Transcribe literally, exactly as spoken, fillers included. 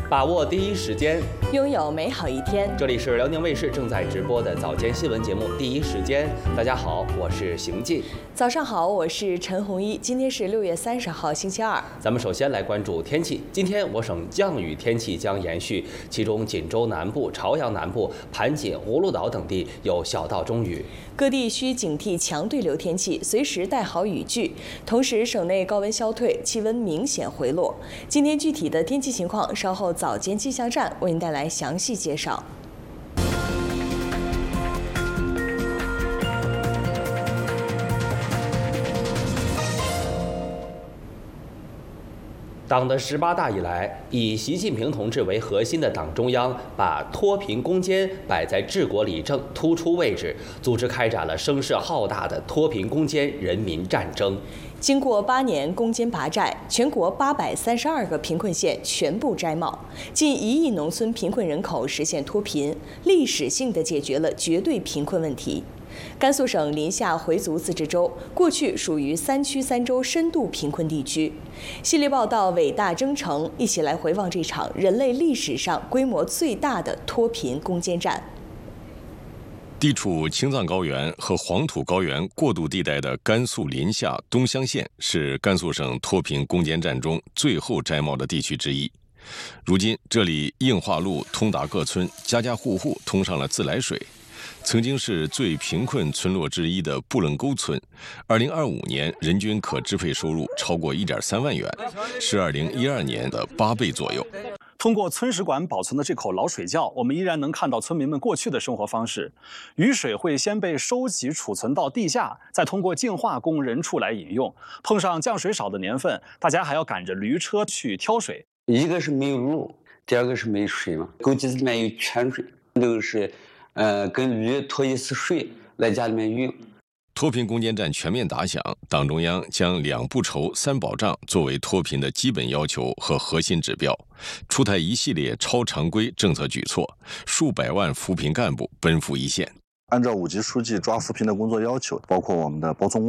把握第一时间， 拥有美好一天。 这里是辽宁卫视正在直播的早间新闻节目《第一时间》。大家好，我是邢进。 早上好，我是陈红一。今天是六月三十号，星期二。 咱们首先来关注天气。今天我省降雨天气将延续，其中锦州南部、朝阳南部、盘锦、葫芦岛等地有小到中雨。 各地需警惕强对流天气，随时带好雨具。同时，省内高温消退，气温明显回落。今天具体的天气情况，稍后早间气象站为您带来详细介绍。 党的十八大以来，以习近平同志为核心的党中央把脱贫攻坚摆在治国理政突出位置，组织开展了声势浩大的脱贫攻坚人民战争。 经过八年攻坚拔寨，全国八百三十二个贫困县全部摘帽，近一亿农村贫困人口实现脱贫，历史性地解决了绝对贫困问题。甘肃省临夏回族自治州过去属于三区三州深度贫困地区。系列报道《伟大征程》，一起来回望这场人类历史上规模最大的脱贫攻坚战。 地处青藏高原和黄土高原过渡地带的甘肃临夏东乡县是甘肃省脱贫攻坚战中最后摘帽的地区之一。如今，这里硬化路通达各村，家家户户通上了自来水。曾经是最贫困村落之一的布楞沟村，二零二五年人均可支配收入超过一点三万元，是二零一二年的八倍左右。 通过村史馆保存的这口老水窖，我们依然能看到村民们过去的生活方式。雨水会先被收集储存到地下，再通过净化供人畜来饮用。碰上降水少的年份，大家还要赶着驴车去挑水。 一个是没有路，第二个是没水嘛。沟基子里面有泉水，都是呃跟驴拖一次水来家里面用。 脱贫攻坚战全面打响，党中央将两不愁三保障作为脱贫的基本要求和核心指标，出台一系列超常规政策举措，数百万扶贫干部奔赴一线。 按照五级书记抓扶贫的工作要求，包括我们的包村工